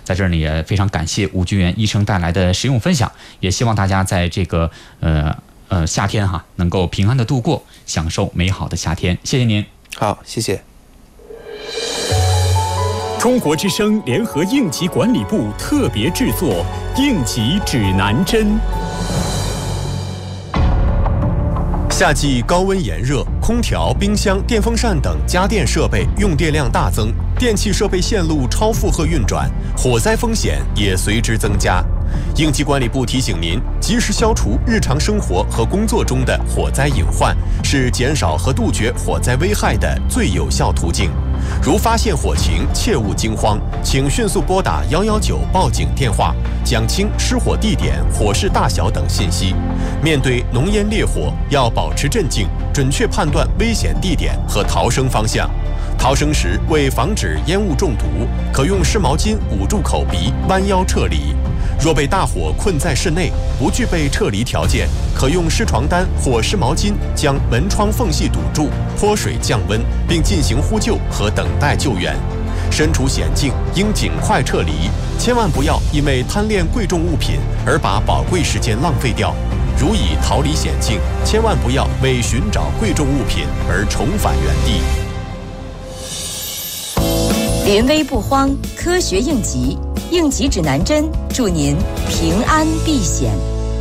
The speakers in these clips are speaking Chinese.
在这儿呢，也非常感谢吴俊元医生带来的实用分享，也希望大家在这个夏天能够平安的度过，享受美好的夏天。谢谢您。 好，谢谢。 中国之声联合应急管理部特别制作《应急指南针》。 夏季高温炎热，空调、冰箱、电风扇等家电设备用电量大增，电气设备线路超负荷运转，火灾风险也随之增加。应急管理部提醒您，及时消除日常生活和工作中的火灾隐患，是减少和杜绝火灾危害的最有效途径。如发现火情，切勿惊慌，请迅速拨打119报警电话，讲清失火地点、火势大小等信息。面对浓烟烈火，要保持镇静，准确判断危险地点和逃生方向。逃生时，为防止烟雾中毒，可用湿毛巾捂住口鼻，弯腰撤离。若被大火困在室内，不具备撤离条件，可用湿床单或湿毛巾将门窗缝隙堵住，泼水降温，并进行呼救和等待救援。身处险境，应尽快撤离，千万不要因为贪恋贵重物品而把宝贵时间浪费掉。如已逃离险境，千万不要为寻找贵重物品而重返原地。 临危不慌，科学应急，应急指南针，祝您平安避险。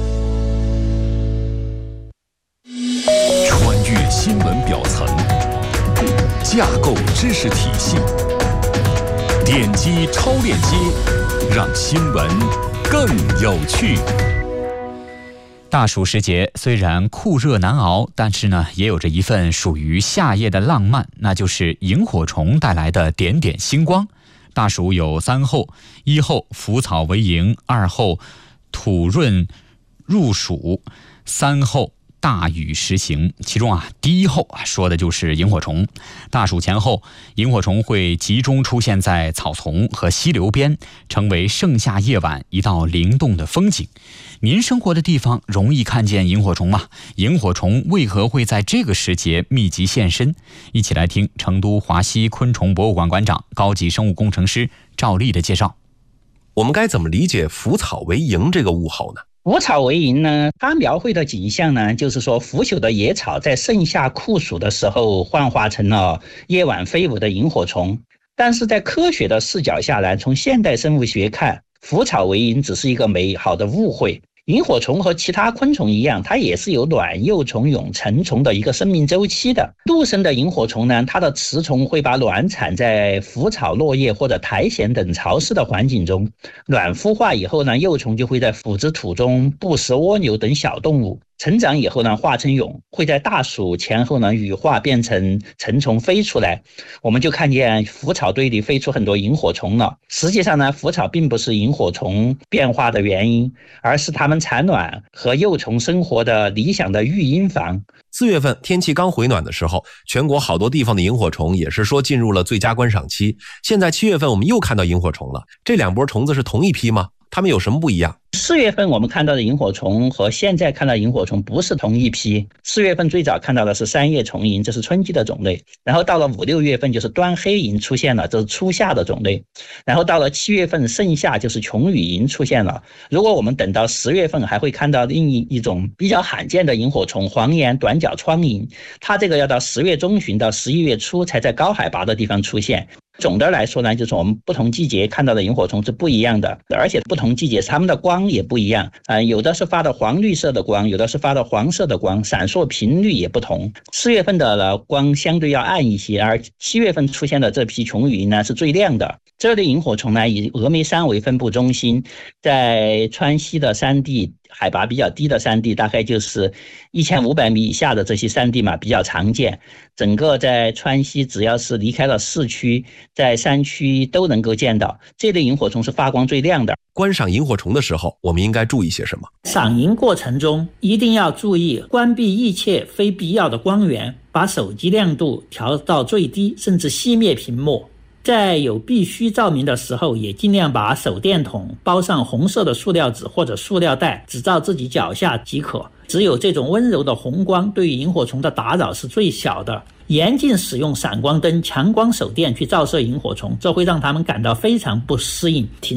穿越新闻表层，架构知识体系，点击超链接，让新闻更有趣。 大暑时节虽然酷热难熬，但是呢，也有着一份属于夏夜的浪漫，那就是萤火虫带来的点点星光。大暑有3候：1候腐草为萤，2候土润入暑，3候大雨时行。其中第1候说的就是萤火虫。大暑前后，萤火虫会集中出现在草丛和溪流边，成为盛夏夜晚一道灵动的风景。您生活的地方容易看见萤火虫吗？萤火虫为何会在这个时节密集现身？一起来听成都华西昆虫博物馆馆长、高级生物工程师赵丽的介绍。 我们该怎么理解腐草为萤这个物候呢？ 腐草为萤呢，它描绘的景象呢，就是说腐朽的野草在盛夏酷暑的时候幻化成了夜晚飞舞的萤火虫。但是在科学的视角下来，从现代生物学看，腐草为萤只是一个美好的误会。萤火虫和其他昆虫一样，它也是有卵、幼虫、蛹、成虫的一个生命周期的。陆生的萤火虫呢，它的雌虫会把卵产在腐草、落叶或者苔藓等潮湿的环境中，卵孵化以后呢，幼虫就会在腐殖土中捕食蜗牛等小动物。成长以后呢，化成蛹，会在大暑前后呢羽化变成成虫飞出来，我们就看见腐草堆里飞出很多萤火虫了。实际上呢，腐草并不是萤火虫变化的原因，而是它们产卵和幼虫生活的理想的育婴房。 4月份天气刚回暖的时候，全国好多地方的萤火虫也是说进入了最佳观赏期。现在7月份我们又看到萤火虫了，这2波虫子是同一批吗？它们有什么不一样？4 月份我们看到的萤火虫和现在看到的萤火虫不是同一批。4月份最早看到的是三叶虫萤，这是春季的种类。然后到了5、6月份就是端黑萤出现了，这是初夏的种类。然后到了7月份盛夏就是琼羽萤出现了。如果我们等到10月份，还会看到另一种比较罕见的萤火虫黄眼短角窗萤，它这个要到10月中旬到11月初才在高海拔的地方出现。总的来说呢，就是我们不同季节看到的萤火虫是不一样的，而且不同季节它们的光也不一样，有的是发的黄绿色的光，有的是发的黄色的光，闪烁频率也不同。4月份的光相对要暗一些，而7月份出现的这批琼羽萤呢是最亮的。这类萤火虫呢以峨眉山为分布中心，在川西的山地海拔比较低的山地，大概就是1500米以下的这些山地嘛比较常见。整个在川西只要是离开了市区，在山区都能够见到。这类萤火虫是发光最亮的。 观赏萤火虫的时候，我们应该注意些什么？ 赏萤过程中一定要注意关闭一切非必要的光源，把手机亮度调到最低，甚至熄灭屏幕。在有必须照明的时候，也尽量把手电筒包上红色的塑料纸或者塑料袋，只照自己脚下即可。只有这种温柔的红光对于萤火虫的打扰是最小的。严禁使用闪光灯、强光手电去照射萤火虫，这会让它们感到非常不适应。